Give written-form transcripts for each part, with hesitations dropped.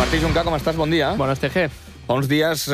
Martí Juncà, com estàs? Bon dia. Bones, TG. Fa uns dies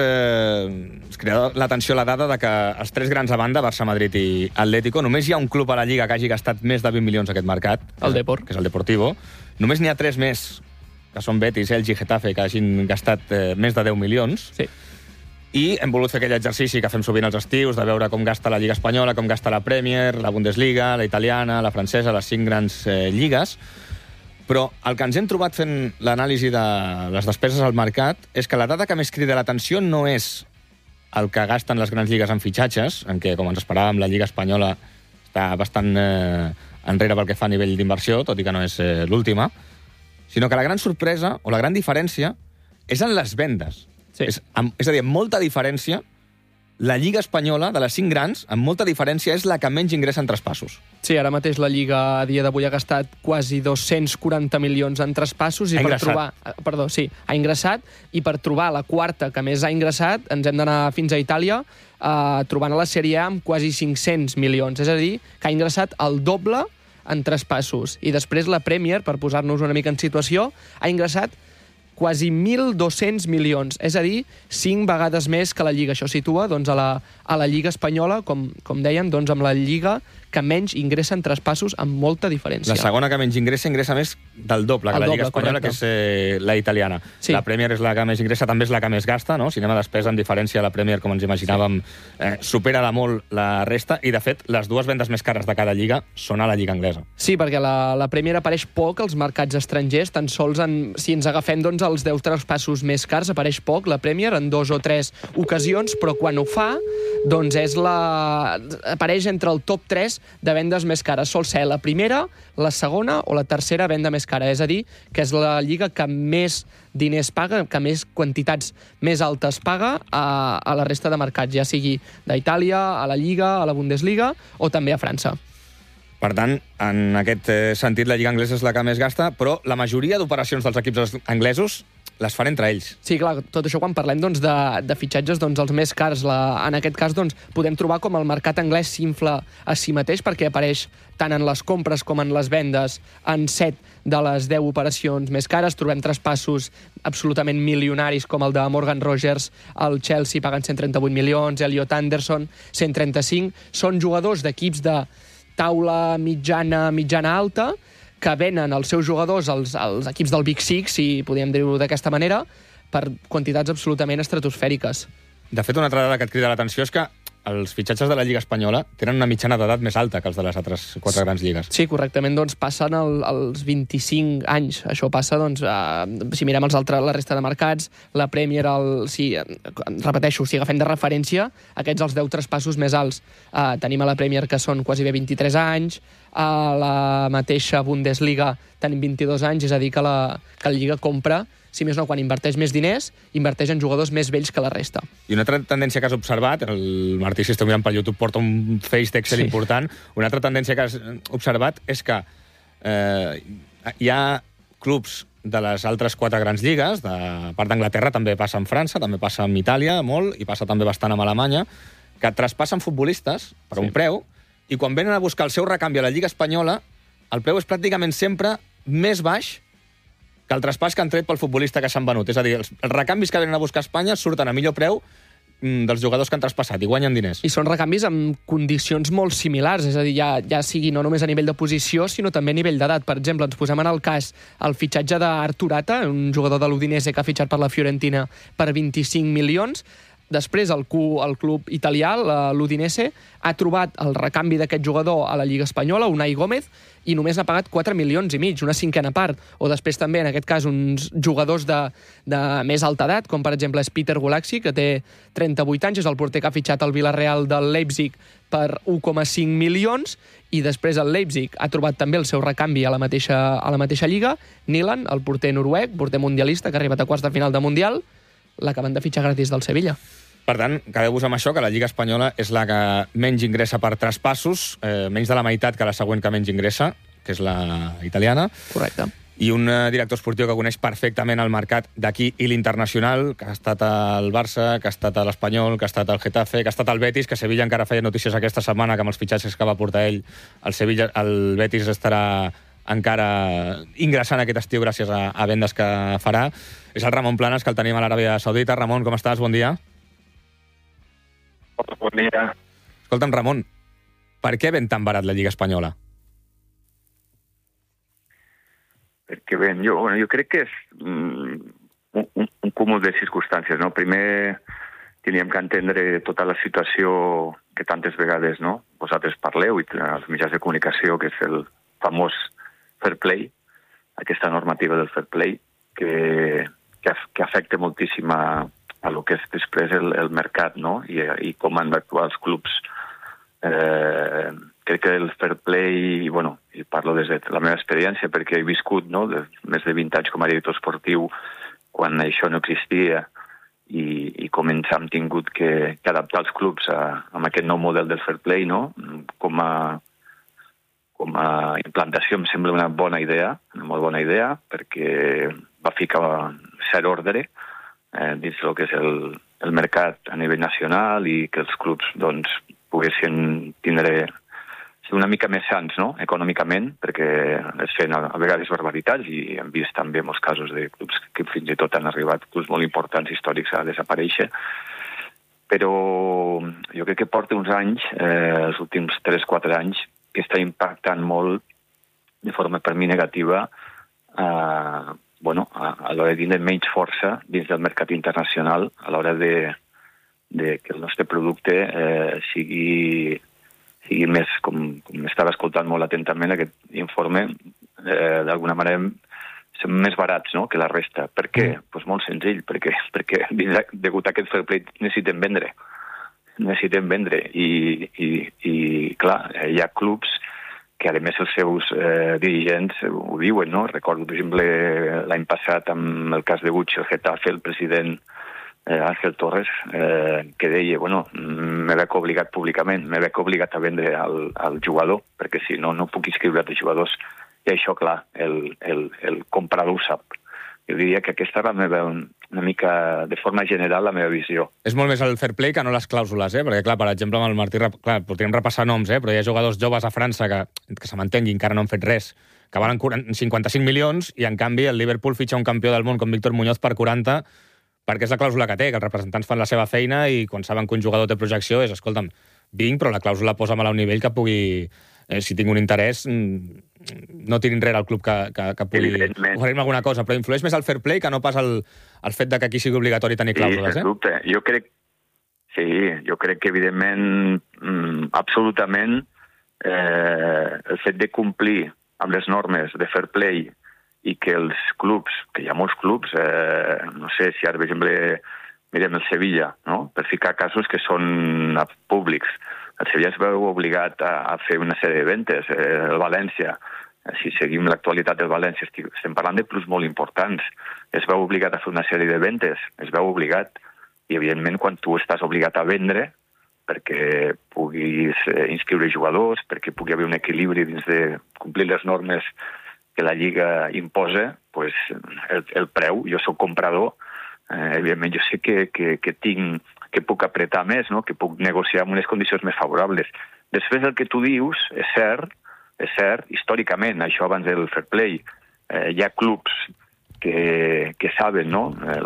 es crida l'atenció la dada de que els tres grans a banda, Barça, Madrid i Atlético, només hi ha un club a la Lliga que hagi gastat més de 20 milions aquest mercat, El Depor. que és el Deportivo. Només n'hi ha tres més, que són Betis, Elche i Getafe, que hagin gastat més de 10 milions. Sí. I hem volut fer aquell exercici que fem sovint als estius, de veure com gasta la Lliga Espanyola, com gasta la Premier, la Bundesliga, la italiana, la francesa, les 5 grans lligues. Però el que ens hem trobat fent l'anàlisi de les despeses al mercat és que la dada que més crida l'atenció no és el que gasten les grans lligues en fitxatges, en què, com ens esperàvem, la Lliga Espanyola està bastant enrere pel que fa a nivell d'inversió, tot i que no és l'última, sinó que la gran sorpresa o la gran diferència és en les vendes. Sí. És a dir, amb molta diferència, la Lliga Espanyola, de les 5 grans, amb molta diferència, és la que menys ingressa en traspassos. Sí, ara mateix la Lliga a dia d'avui ha gastat quasi 240 milions en traspassos i Ha per ingressat. trobar... Perdó, sí, ha ingressat, i per trobar la quarta que més ha ingressat ens hem d'anar fins a Itàlia, trobant a la Sèrie A amb quasi 500 milions. És a dir, que ha ingressat el doble en traspassos. I després la Premier, per posar-nos una mica en situació, ha ingressat quasi 1.200 milions, és a dir, 5 vegades més que la Lliga. Això situa doncs, a la Lliga Espanyola, com dèiem, doncs, amb la Lliga que menys ingressa en traspassos amb molta diferència. La segona que menys ingressa més del doble que la Lliga Espanyola, correcte. que és la italiana. Sí. La Premier és la que més ingressa, també és la que més gasta, no? Si anem a despesa, en diferència, la Premier, com ens imaginàvem, supera de molt la resta, i, de fet, les dues vendes més cares de cada lliga són a la Lliga anglesa. Sí, perquè la Premier apareix poc als mercats estrangers, tan sols si ens agafem doncs, els 10 traspassos més cars, apareix poc la Premier en 2 o 3 ocasions, però quan ho fa, doncs apareix entre el top 3 de vendes més cares. Sol ser la primera, la segona o la tercera venda més cara. És a dir, que és la lliga que més diners paga, que més quantitats més altes paga a la resta de mercats, ja sigui d'Itàlia, a la Lliga, a la Bundesliga o també a França. Per tant, en aquest sentit, la Lliga anglesa és la que més gasta, però la majoria d'operacions dels equips anglesos les fan entre ells. Sí, clar, tot això quan parlem doncs, de fitxatges, doncs, els més cars. En aquest cas, doncs, podem trobar com el mercat anglès s'infla a si mateix, perquè apareix tant en les compres com en les vendes en 7 de les 10 operacions més cares. Trobem traspassos absolutament milionaris, com el de Morgan Rogers al Chelsea, pagant 138 milions, Elliot Anderson, 135. Són jugadors d'equips de taula mitjana alta, que venen els seus jugadors als equips del Big Six, si podríem dir-ho d'aquesta manera, per quantitats absolutament estratosfèriques. De fet, una altra dada que et crida l'atenció és que els fitxatges de la Lliga Espanyola tenen una mitjana d'edat més alta que els de les altres 4 grans lligues. Sí, correctament, doncs passen els 25 anys. Això passa, doncs, si mirem la resta de mercats, la Premier, repeteixo, si agafem de referència, aquests els 10 traspassos més alts. Tenim a la Premier que són quasi bé 23 anys, a la mateixa Bundesliga tenim 22 anys, és a dir, que la Lliga compra, si més no, quan inverteix més diners, inverteix en jugadors més vells que la resta. I una altra tendència que has observat, el Martí, si esteu mirant pel YouTube, porta un face d'Excel important, una altra tendència que has observat és que hi ha clubs de les altres 4 grans lligues, de part d'Anglaterra, també passa en França, també passa en Itàlia, molt, i passa també bastant amb Alemanya, que traspassen futbolistes per un preu, i quan venen a buscar el seu recanvi a la Lliga Espanyola, el preu és pràcticament sempre més baix que el traspàs que han tret pel futbolista que s'han venut. És a dir, els recanvis que venen a buscar a Espanya surten a millor preu dels jugadors que han traspassat i guanyen diners. I són recanvis amb condicions molt similars, és a dir, ja sigui no només a nivell de posició, sinó també a nivell d'edat. Per exemple, ens posem en el cas el fitxatge d'Artur Ata, un jugador de l'Udinese que ha fitxat per la Fiorentina per 25 milions. Després, el club italià, l'Udinese, ha trobat el recanvi d'aquest jugador a la Lliga Espanyola, Unai Gómez, i només n'ha pagat 4 milions i mig, una cinquena part. O després també, en aquest cas, uns jugadors de més alta edat, com per exemple és Peter Gulaxi, que té 38 anys, és el porter que ha fitxat el Villarreal del Leipzig per 1,5 milions, i després el Leipzig ha trobat també el seu recanvi a la mateixa lliga. Nilan, el porter noruec, porter mundialista, que ha arribat a quarts de final de Mundial, l'acaben de fitxar gratis del Sevilla. Per tant, quedeu-vos amb això, que la Lliga Espanyola és la que menys ingressa per traspassos, menys de la meitat que la següent que menys ingressa, que és la italiana. Correcte. I un director esportiu que coneix perfectament el mercat d'aquí i l'internacional, que ha estat al Barça, que ha estat a l'Espanyol, que ha estat al Getafe, que ha estat al Betis, que Sevilla encara feia notícies aquesta setmana que amb els fitxatges que va portar ell, el Betis estarà encara ingressant aquest estiu gràcies a vendes que farà. És el Ramon Planes, que el tenim a l'Aràbia Saudita. Ramon, com estàs? Bon dia. Bon dia. Escolta'm, Ramon, per què ven tan barat la Lliga Espanyola? Perquè ven, jo crec que és un cúmul de circumstàncies, no? Primer, teníem que entendre tota la situació que tantes vegades, no, vosaltres parleu, i els mitjans de comunicació, que és el famós fair play, aquesta normativa del fair play, que afecta moltíssim a lo que és després el mercat, no? I com han d'actuar els clubs. Crec que el fair play, i parlo des de la meva experiència, perquè he viscut, no, més de 20 anys com a director esportiu, quan això no existia, i com ens hem tingut que adaptar els clubs a aquest nou model del fair play, no? Com a implantació em sembla una bona idea, una molt bona idea, perquè va ficar cert ordre dins del que és el mercat a nivell nacional i que els clubs poguessin ser una mica més sants, no?, econòmicament, perquè es feien a vegades barbaritats i hem vist també molts casos de clubs que fins i tot han arribat, clubs molt importants històrics, a desaparèixer. Però jo crec que porta uns anys, els últims 3-4 anys, que està impactant molt de forma per mi negativa a l'hora de tindre menys força dins del mercat internacional, a l'hora de que el nostre producte sigui més, com estava escoltant molt atentament aquest informe, d'alguna manera som més barats, no?, que la resta. Per què? Doncs molt senzill, perquè degut a aquest fair play necessitem vendre i clar, hi ha clubs que a més els seus dirigents ho diuen, no? Recordo, per exemple, l'any passat amb el cas de Gucci, el Getafe, el president Ángel Torres, que deia, m'he veig obligat públicament, m'he veig obligat a vendre al jugador, perquè si no, no puc inscriure de jugadors. I això, clar, el comprador ho sap. Jo diria que aquesta és la meva, una mica, de forma general, la meva visió. És molt més el fair play que no les clàusules, perquè, clar, per exemple, amb el Martí, clar, podríem repassar noms, però hi ha jugadors joves a França que se m'entengui, encara no han fet res, que valen 55 milions, i en canvi el Liverpool fitxa un campió del món com Víctor Muñoz per 40, perquè és la clàusula que té, que els representants fan la seva feina i quan saben que un jugador té projecció és, escolta'm, vinc, però la clàusula posa'm a un nivell que pugui, si tinc un interès, no tirin enrere el club que pugui oferir-me alguna cosa, però influeix més el fair play que no pas el fet que aquí sigui obligatori tenir clàusules, Sí, dubte. Jo crec que, evidentment, absolutament, el fet de complir amb les normes de fair play i que els clubs, que hi ha molts clubs, no sé si ara, per exemple, mirem el Sevilla, no?, per ficar casos que són públics. El Sevilla es veu obligat a fer una sèrie de ventes. El València, si seguim l'actualitat del València, estem parlant de clubs molt importants. Es veu obligat a fer una sèrie de ventes, es veu obligat. I, evidentment, quan tu estàs obligat a vendre, perquè puguis inscriure jugadors, perquè pugui haver un equilibri dins de complir les normes que la Lliga imposa, pues, el preu, jo soc comprador, evidentment jo sé que puc apretar més, no?, que puc negociar amb unes condicions més favorables. Després el que tu dius és cert, històricament, això abans del fair play, hi ha clubs que saben, no?,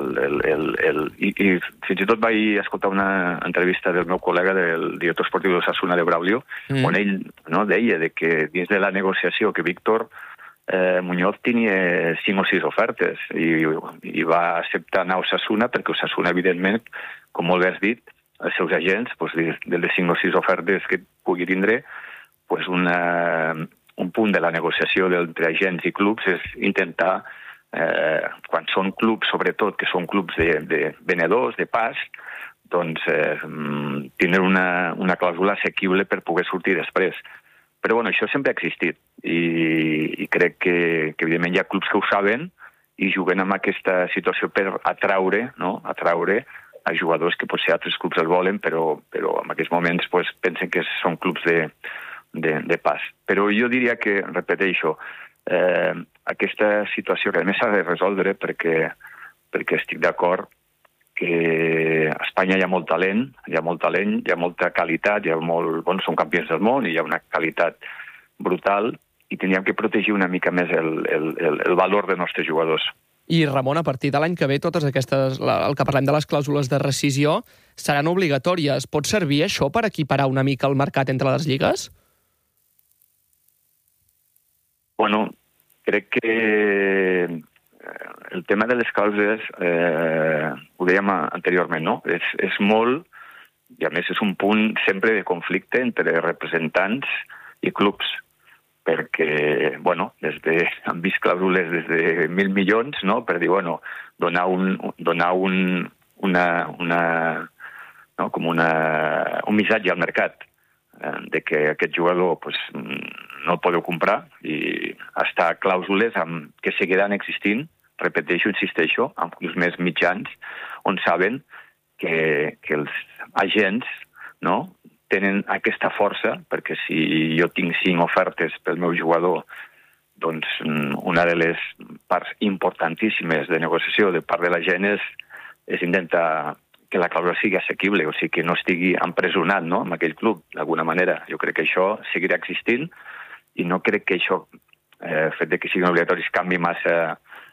i fins i tot vaig escoltar una entrevista del meu col·lega, del director esportiu d'Osasuna, de Braulio, on ell deia que dins de la negociació que Víctor Muñoz tenia 5 o 6 ofertes i va acceptar anar a Osasuna perquè Osasuna, evidentment, com molt bé has dit, els seus agents, de les 5 o 6 ofertes que pugui tindre, un punt de la negociació entre agents i clubs és intentar, quan són clubs, sobretot, que són clubs de venedors, de pas, tindre una clàusula assequible per poder sortir després. Però això sempre ha existit i crec que evidentment hi ha clubs que ho saben i juguen amb aquesta situació per atraure a jugadors que potser altres clubs el volen, però en aquests moments pensen que són clubs de pas. Però jo diria que, repeteixo, aquesta situació que a més s'ha de resoldre perquè estic d'acord que a Espanya hi ha molt talent, hi ha molta qualitat, són campions del món i hi ha una qualitat brutal i tindríem que protegir una mica més el valor dels nostres jugadors. I, Ramon, a partir de l'any que ve, totes aquestes, el que parlem de les clàusules de rescisió, seran obligatòries. Pot servir això per equiparar una mica el mercat entre les lligues? Bueno, crec que el tema de les clàusules, ho dèiem anteriorment, no? És molt, i a més és un punt sempre de conflicte entre representants i clubs, perquè, bueno, han vist clàusules des de 1.000 milions, no?, per dir, bueno, donar un missatge al mercat de que aquest jugador pues, no el podeu comprar i està clàusules que seguiran existint, repeteixo, insisteixo, amb clubs més mitjans, on saben que els agents, no?, tenen aquesta força, perquè si jo tinc 5 ofertes pel meu jugador, doncs una de les parts importantíssimes de negociació de part de la gent és intentar que la clàusula sigui assequible, o sigui que no estigui empresonat, no?, en aquell club, d'alguna manera. Jo crec que això seguirà existint i no crec que això, el fet de que siguin obligatoris, canvi massa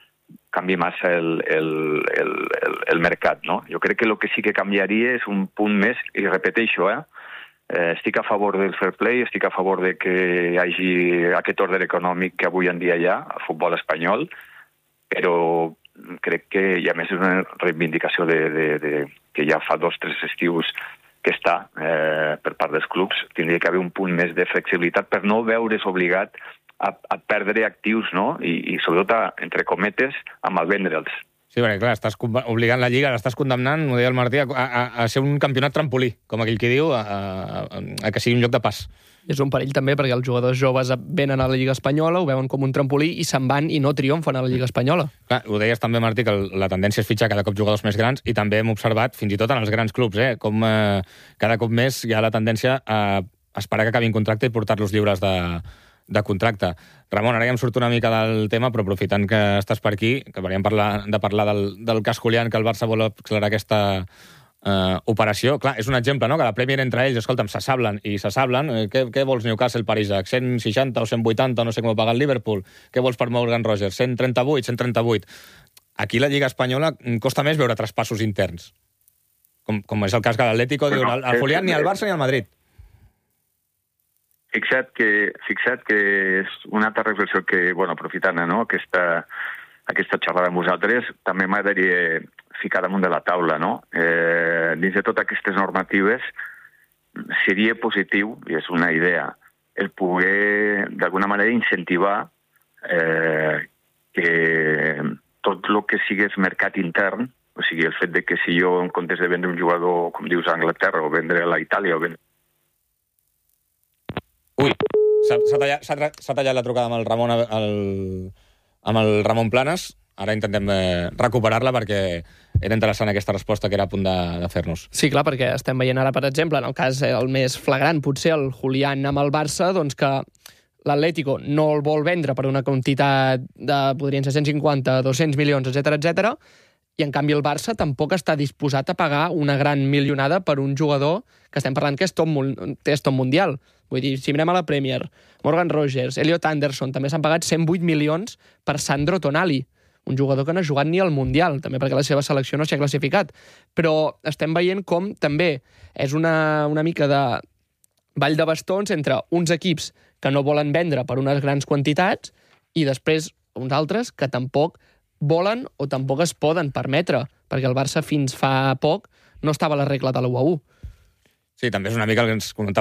el mercat, no? Jo crec que el que sí que canviaria és un punt més, i repeteixo, estic a favor del fair play, estic a favor de que hi hagi aquest ordre econòmic que avui en dia hi ha al futbol espanyol, però crec que, i a més és una reivindicació que ja fa 2 o 3 estius que està per part dels clubs, tindria que haver un punt més de flexibilitat per no veure's obligat a perdre actius, no? I sobretot, entre cometes, a malvendre'ls. Sí, perquè clar, estàs obligant la Lliga, l'estàs condemnant, ho deia el Martí, a ser un campionat trampolí, com aquell que diu, a que sigui un lloc de pas. És un perill també perquè els jugadors joves venen a la Lliga Espanyola, ho veuen com un trampolí i se'n van i no triomfen a la Lliga Espanyola. Clar, ho deies també, Martí, que la tendència és fitxar cada cop jugadors més grans i també hem observat, fins i tot en els grans clubs, com cada cop més hi ha la tendència a esperar que acabin contracte i portar-los lliures de contracte. Ramon, ara ja em surt una mica del tema, però aprofitant que estàs per aquí, que veníem de parlar del cas Julián, que el Barça vol accelerar aquesta operació. Clar, és un exemple, no?, que la Premier entre ells, escolta'm, s'assablen. Què vols, Newcastle, Paris, 160 o 180, no sé com ho paga el Liverpool? Què vols per Morgan Rogers? 138, 138. Aquí la Lliga Espanyola costa més veure traspassos interns. Com és el cas que l'Atlético diu, al Julián ni al Barça ni al Madrid. Fixa't que és una altra reflexió que, bueno, aprofitant, no?, aquesta xerrada amb vosaltres, també m'agradaria ficar damunt de la taula, no? Dins de totes aquestes normatives seria positiu, i és una idea, el poder, d'alguna manera, incentivar que tot el que sigués mercat intern, o sigui, el fet de que si jo, en comptes de vendre un jugador, com dius, a Anglaterra, o vendre a Itàlia, o vendre... Ui, s'ha tallat la trucada amb el Ramon Planes. Ara intentem recuperar-la perquè era interessant aquesta resposta que era a punt de fer-nos. Sí, clar, perquè estem veient ara, per exemple, en el cas el més flagrant, potser el Julián amb el Barça, doncs que l'Atlético no el vol vendre per una quantitat de, podrien ser 150, 200 milions, etc, i en canvi el Barça tampoc està disposat a pagar una gran milionada per un jugador que estem parlant que és top mundial. Vull dir, si mirem a la Premier, Morgan Rogers, Elliot Anderson, també s'han pagat 108 milions per Sandro Tonali, un jugador que no ha jugat ni al Mundial, també perquè la seva selecció no s'hi ha classificat. Però estem veient com també és una mica de ball de bastons entre uns equips que no volen vendre per unes grans quantitats i després uns altres que tampoc volen o tampoc es poden permetre, perquè el Barça fins fa poc no estava a la regla de l'1-1. Sí, també és una mica el que ens comentava